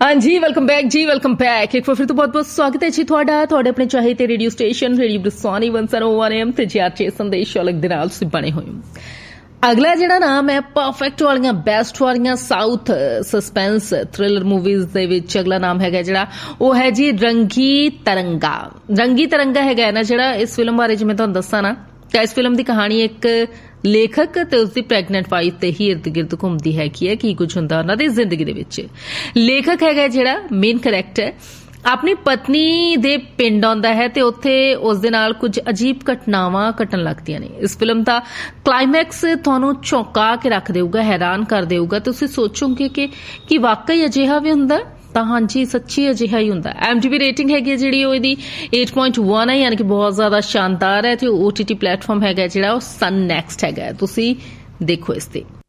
हाँ जी, welcome back जी, welcome back. एक बार फिर तो बहुत बहुत स्वागत है जी ਤੁਹਾਡੇ ਆਪਣੇ ਚਾਹੇ ਤੇ ਰੇਡੀਓ ਸਟੇਸ਼ਨ ਰੇਡੀਓ ਬਰਸਾਨੀ 101 AM ਤੇ ਜਿਆਚੇ ਸੰਦੇਸ਼ ਅਲੱਗ ਦੇ ਨਾਲ ਤੁਸੀਂ ਬਣੇ ਹੋਏ ਹੋ। ਅਗਲਾ ਜਿਹੜਾ ਨਾਮ ਹੈ ਪਰਫੈਕਟ ਵਾਲੀਆਂ ਬੈਸਟ ਵਾਲੀਆਂ ਸਾਊਥ ਸਸਪੈਂਸ ਥ੍ਰਿਲਰ ਮੂਵੀਜ਼ ਦੇ ਵਿੱਚ ਅਗਲਾ ਨਾਮ ਹੈਗਾ ਜਿਹੜਾ ਉਹ ਹੈ ਜੀ ਰੰਗੀ ਤਰੰਗਾ। ਰੰਗੀ ਤਰੰਗਾ ਹੈਗਾ ਨਾ ਜਿਹੜਾ ਇਸ ਫਿਲਮ ਬਾਰੇ ਜਿਵੇਂ ਤੁਹਾਨੂੰ ਦੱਸਾਂ ਨਾ ਤਾਂ ਇਸ ਫਿਲਮ ਦੀ ਕਹਾਣੀ ਇੱਕ ਲੇਖਕ ਤੇ ਉਸਦੀ ਪ੍ਰੈਗਨੈਂਟ ਵਾਈਫ ਤੇ ਹੀ ਇਰਦ ਗਿਰਦ ਘੁੰਮਦੀ ਹੈਗੀ ਹੈ ਕੀ ਕੁਝ ਹੁੰਦਾ ਉਹਨਾਂ ਦੀ ਜ਼ਿੰਦਗੀ ਦੇ ਵਿੱਚ। ਲੇਖਕ ਹੈਗਾ ਜਿਹੜਾ ਮੇਨ ਕਰੈਕਟਰ ਆਪਣੀ ਪਤਨੀ ਦੇ ਪਿੰਡ ਆਉਂਦਾ ਹੈ ਤੇ ਉੱਥੇ ਉਸ ਦੇ ਨਾਲ ਕੁਝ ਅਜੀਬ ਘਟਨਾਵਾਂ ਘਟਣ ਲੱਗਦੀਆਂ ਨੇ। ਇਸ ਫਿਲਮ ਦਾ ਕਲਾਈਮੈਕਸ ਤੁਹਾਨੂੰ ਚੌਂਕਾ ਕੇ ਰੱਖ ਦੇਊਗਾ, ਹੈਰਾਨ ਕਰ ਦੇਊਗਾ। ਤੁਸੀਂ ਸੋਚੋਗੇ ਕਿ ਵਾਕਈ ਅਜਿਹਾ ਵੀ ਹੁੰਦਾ ਤਾਂ ਹਾਂਜੀ ਸੱਚੀ ਅਜਿਹਾ ਹੀ ਹੁੰਦਾ। IMDb ਰੇਟਿੰਗ ਹੈਗੀ ਜਿਹੜੀ ਉਹ ਇਹਦੀ 8.1 ਹੈ, ਯਾਨੀ ਕਿ ਬਹੁਤ ਜ਼ਿਆਦਾ ਸ਼ਾਨਦਾਰ ਹੈ ਤੇ OTT ਪਲੇਟਫਾਰਮ ਹੈਗਾ ਜਿਹੜਾ ਉਹ ਸਨ ਨੈਕਸਟ ਹੈਗਾ। ਤੁਸੀਂ ਦੇਖੋ ਇਸ ਤੇ।